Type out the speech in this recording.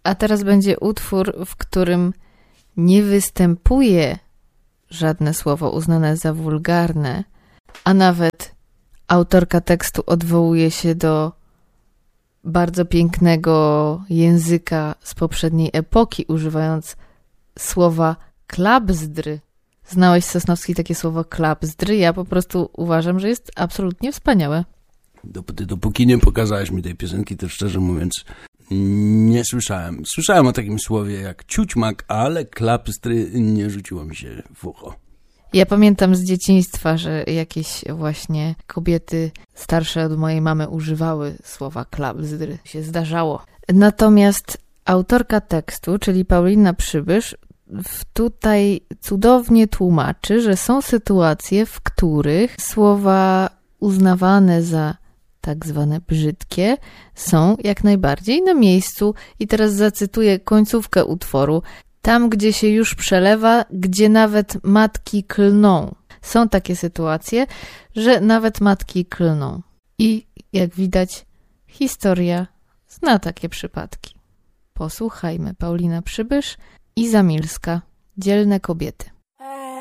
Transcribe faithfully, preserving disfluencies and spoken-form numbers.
A teraz będzie utwór, w którym nie występuje żadne słowo uznane za wulgarne, a nawet autorka tekstu odwołuje się do bardzo pięknego języka z poprzedniej epoki, używając słowa klapzdry. Znałeś, Sosnowski, takie słowo klapzdry? Ja po prostu uważam, że jest absolutnie wspaniałe. Dopóty, dopóki nie pokazałeś mi tej piosenki, to szczerze mówiąc nie słyszałem. Słyszałem o takim słowie jak ciućmak, ale klapstry nie rzuciło mi się w ucho. Ja pamiętam z dzieciństwa, że jakieś właśnie kobiety starsze od mojej mamy używały słowa klapzdry. Się zdarzało. Natomiast autorka tekstu, czyli Paulina Przybysz, tutaj cudownie tłumaczy, że są sytuacje, w których słowa uznawane za tak zwane brzydkie są jak najbardziej na miejscu. I teraz zacytuję końcówkę utworu. Tam, gdzie się już przelewa, gdzie nawet matki klną. Są takie sytuacje, że nawet matki klną. I jak widać, historia zna takie przypadki. Posłuchajmy. Paulina Przybysz i Zamilska. Dzielne kobiety.